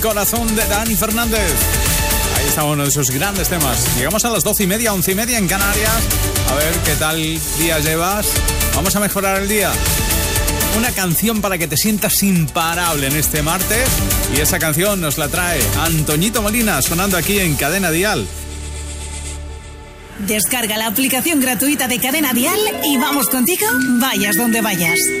Corazón de Dani Fernández. Ahí está uno de sus grandes temas. Llegamos a las 12:30, 11:30 en Canarias. A ver qué tal día llevas. Vamos a mejorar el día. Una canción para que te sientas imparable en este martes. Y esa canción nos la trae Antoñito Molina, sonando aquí en Cadena Dial. Descarga la aplicación gratuita de Cadena Dial y vamos contigo, vayas donde vayas.